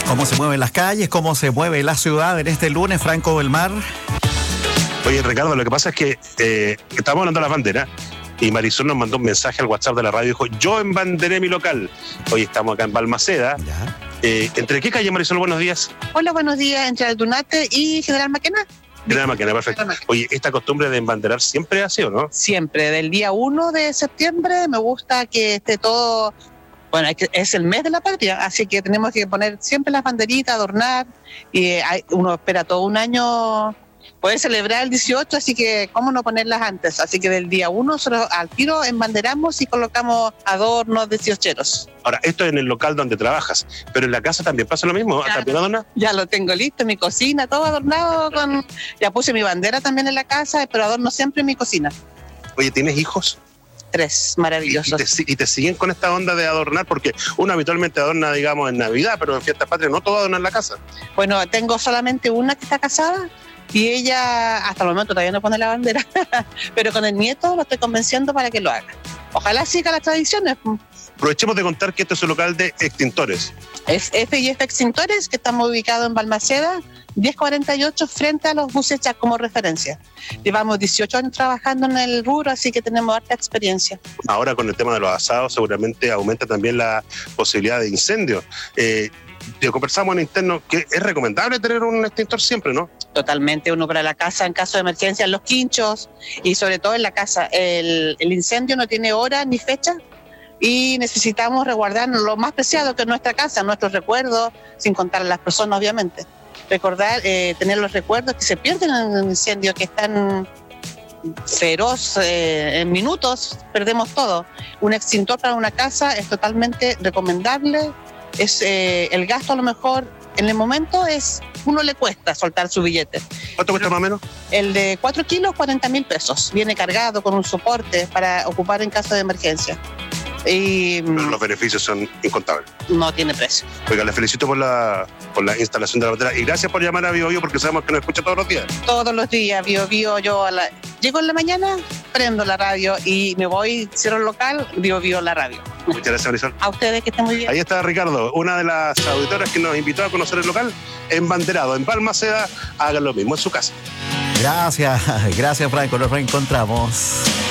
¿Cómo se mueven las calles? ¿Cómo se mueve la ciudad en este lunes, Franco Belmar? Oye, Ricardo, lo que pasa es que estábamos hablando de las banderas y Marisol nos mandó un mensaje al WhatsApp de la radio y dijo: yo embanderé mi local. Hoy estamos acá en Balmaceda. ¿Entre qué calle, Marisol? Buenos días. Hola, buenos días. Entre Aldunate y General Maquena. General Maquena, perfecto. Oye, ¿esta costumbre de embanderar siempre ha sido, no? Siempre. Del día 1 de septiembre me gusta que esté todo... Bueno, es el mes de la patria, así que tenemos que poner siempre las banderitas, adornar, y uno espera todo un año poder celebrar el 18, así que cómo no ponerlas antes. Así que del día 1 nosotros al tiro embanderamos y colocamos adornos 18eros. Ahora, esto es en el local donde trabajas, pero en la casa también pasa lo mismo, Claro. ¿también adorna? Ya lo tengo listo, mi cocina, todo adornado con... Ya puse mi bandera también en la casa, pero adorno siempre en mi cocina. Oye, ¿tienes hijos? 3 maravillosos. Y te siguen con esta onda de adornar, porque uno habitualmente adorna, digamos, en Navidad, pero en fiestas patrias no todo adorna en la casa. Bueno, tengo solamente una que está casada y ella hasta el momento todavía no pone la bandera, pero con el nieto lo estoy convenciendo para que lo haga. Ojalá siga las tradiciones. Aprovechemos de contar que este es un local de extintores. Es F&F Extintores, que estamos ubicados en Balmaceda, 1048, frente a los buses ya como referencia. Llevamos 18 años trabajando en el rubro, así que tenemos harta experiencia. Ahora con el tema de los asados seguramente aumenta también la posibilidad de incendio. Conversamos en interno que es recomendable tener un extintor siempre, ¿no? Totalmente, uno para la casa en caso de emergencia, en los quinchos y sobre todo en la casa. El incendio no tiene hora ni fecha y necesitamos resguardar lo más preciado que es nuestra casa, nuestros recuerdos, sin contar a las personas obviamente. Recordar, tener los recuerdos que se pierden en el incendio, que están feroz, en minutos perdemos todo. Un extintor para una casa es totalmente recomendable. Es el gasto a lo mejor en el momento uno le cuesta soltar su billete. ¿Cuánto cuesta más o menos? El de 4 kilos, 40.000 pesos. Viene cargado con un soporte para ocupar en caso de emergencia. Y Pero los beneficios son incontables. no tiene precio. Oiga, le felicito por la instalación de la bandera y gracias por llamar a Bio Bio porque sabemos que nos escucha todos los días. Todos los días, Bio, yo llego en la mañana, prendo la radio y me voy, cierro el local, Bio, la radio. Muchas gracias, Marisol. A ustedes, que estén muy bien. Ahí está Ricardo, una de las auditoras que nos invitó a conocer el local embanderado en Balmaceda. Hagan lo mismo en su casa. Gracias, Franco, nos reencontramos.